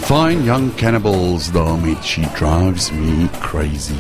Fine Young Cannibals daarmee She Drives Me Crazy.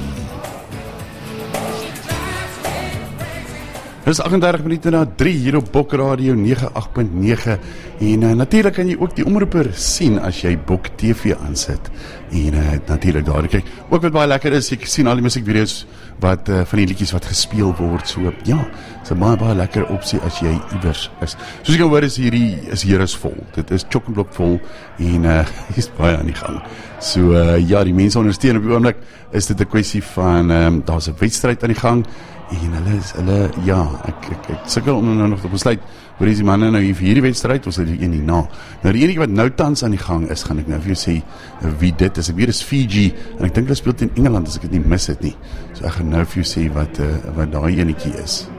Dit is 38 minute na 3 hier op Bok Radio 98.9 en natuurlijk kan jy ook die omroeper sien as jy Bok TV aansit en natuurlijk daar kyk. Ook wat baie lekker is, ek sien al die musiekvideo's wat van die liedjies wat gespeel word, so ja, is 'n baie lekker opsie as jy iewers is. Soos jy kan hoor is hier is vol, dit is chock-en-blok vol en is baie aan die gang. So ja, die mense ondersteun op die oomblik, is dit 'n kwessie van, daar's 'n wedstryd aan die gang en hulle ja, ek sukkel om nou nog te besluit, hoe is die manne nou hier vir hierdie wedstryd, of is die een hierna. Nou die enige wat nou tans aan die gang is, gaan ek nou vir jou sê wie dit is. Ek weet is Fiji, en ek dink hulle speel teen Engeland, as ek dit nie mis het nie. So ek gaan nou vir jou sê wat daai enetjie is.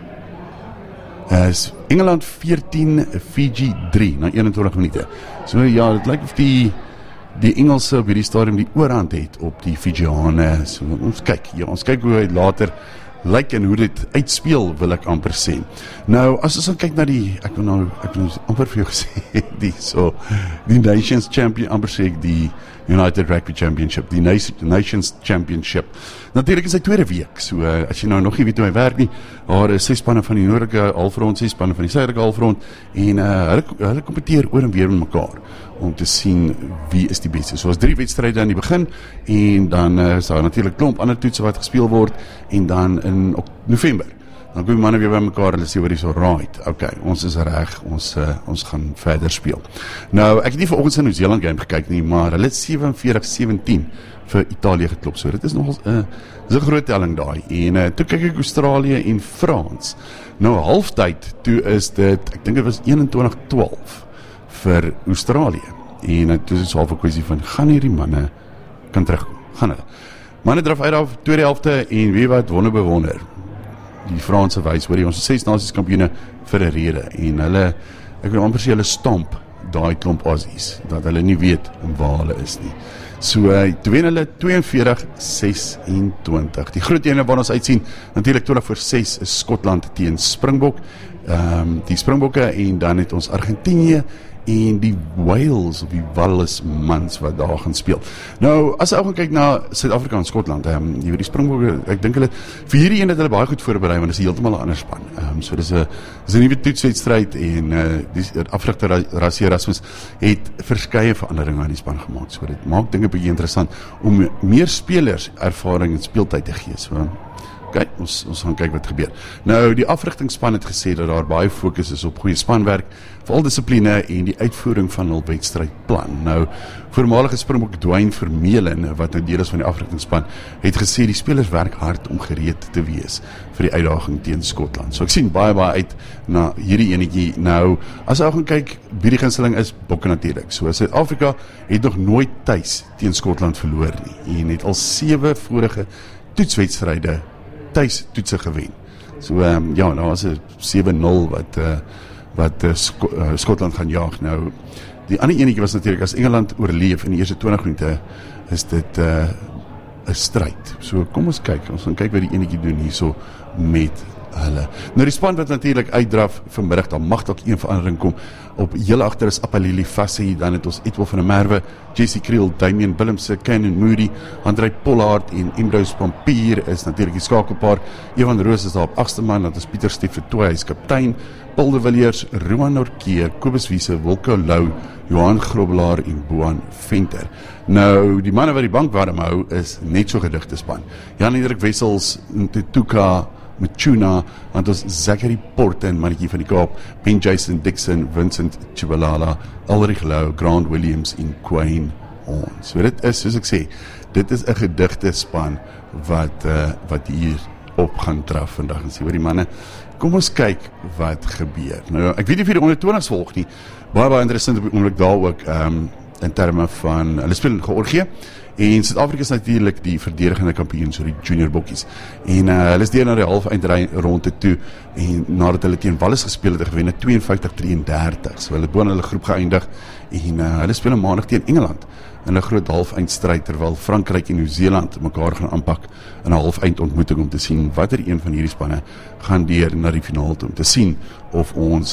Is Engeland 14, Fiji 3, na 21 minute. So ja, dit lyk of die Engelse op hierdie stadium die oorhand het op die Fijiane. So ons kyk hoe hy later lyk en hoe dit uitspeel, wil ek amper sê. Nou, as ons dan kyk na ek wil amper vir jou gesê, die Nations Champion, amper sê ek die United Rugby Championship, die Nations Championship. Natuurlijk is hy tweede week, so as jy nou nog nie weet hoe hy werk nie, daar is 6 spanne van die noordelike halfrond, 6 spanne van die suidelike halfrond, en hulle kompeteer oor en weer met mekaar, om te sien wie is die beste. So as 3 wedstryde aan die begin, en dan is daar natuurlijk klomp ander toetse wat gespeel word, en dan in November, dan kom die manne weer by mekaar, hulle sê wat is so, right, okay, ons is reg, ons gaan verder speel. Nou, ek het nie vanoggend se Nieu-Seeland game gekyk nie, maar hulle het 47-17 vir Italië geklop, so dit is nogal een groot telling daai, en toe kyk ek Australië en Frans. Nou, halftyd, toe is dit, ek dink dit was 21-12 vir Australië, en toe is het half 'n kwessie van, gaan hierdie manne kan terugkom, gaan hulle. Manne draf uit af, tweede helfte, en weet wat, wonder bewonder, die Franse wys, hoor jy, ons 6 nasies kampioene vir 'n rede, en hulle, ek wil amper sê, hulle stamp daai klomp Aussies, dat hulle nie weet waar hulle is nie. So, toe wen hulle 42-26. Die groot ene waar ons uitsien, natuurlijk 20-6 is Skotland teen Springbok, die Springbokke, en dan het ons Argentinië, en die Wales, of die Wallis mans wat daar gaan speel. Nou, as jy ook gaan kyk na Suid-Afrika en Skotland, die Springbokke, ek dink hulle, vir hierdie een het hulle baie goed voorberei, want dit is heeltemal 'n ander span. So dit is 'n nuwe toetswedstryd, en die afrigter Rassie Erasmus het verskeie veranderinge aan die span gemaak, so dit maak dinge bietjie interessant, om meer spelers ervaring en speeltyd te gee, so kyk, ons gaan kyk wat gebeur. Nou, die afrigtingsspan het gesê dat daar baie fokus is op goeie spanwerk, veral dissipline en die uitvoering van hul wedstrydplan. Nou, voormalige Springbok Dwayne Vermeulen, wat nou deel is van die afrigtingsspan, het gesê die spelers werk hard om gereed te wees vir die uitdaging teen Skotland. So ek sien baie uit na hierdie enetjie. Nou, as jy gaan kyk, wie die gunsteling is, Bokke natuurlik. So Suid-Afrika het nog nooit tuis teen Skotland verloor nie, en het al 7 vorige toetswedstryde tuis toetse gewen. So ja, nou was 7-0 wat Skotland gaan jaag. Nou, die ander enetjie was natuurlijk, as Engeland oorleef in die eerste 20 minute, is dit 'n stryd. So kom ons kyk, ons gaan kyk wat die enetjie doen hierso met hulle. Nou die span wat natuurlijk uitdraf vanmiddag, dan mag dalk een verandering kom. Op heel agter is Apalili Fassi, dan het ons Eto'o van der Merwe, Jesse Kriel, Damian Willemse, Canon Moody, Andrei Pollard en Embrose Pampier is natuurlijk die skakelpaar. Evan Roos is daar op 8ste man, dat is Pieter Steffetoe, hy is kaptein, Paul de Villiers, Roman Norke, Kobus Wiese, Wilco Lou, Johan Grobbelaar en Boan Venter. Nou, die manne wat die bank warm hou, is net so gedigte span. Jan-Hendrik Wessels, Ntetuka, Machuna, want ons Zachary Porten, mannetjie van die Kaap, Ben Jason Dixon, Vincent Chibalala, Ulrich Lou, Grant Williams en Quayne On. So dit is, soos ek sê, dit is 'n gedigte span wat hier op gaan draf vandag, en sê oor die manne, kom ons kyk wat gebeur. Nou, ek weet nie of die onder 20's volg nie, baie interessant op die oomblik daar ook, in terme van, hulle speel in Georgië, en Suid-Afrika is natuurlijk die verdedigende kampioen, so die junior bokkies, en hulle is deur na die halfeindronde toe, en nadat hulle teen Wallis gespeel het, gewen 52-33, so hulle het bo in hulle groep geëindig, en hulle speel maandag teen Engeland, in 'n groot halfeindstryd, terwyl Frankryk en Nieu-Seeland mekaar gaan aanpak in 'n halfeindontmoeting, om te sien watter een van hierdie spanne gaan deur na die finaal toe, om te sien of ons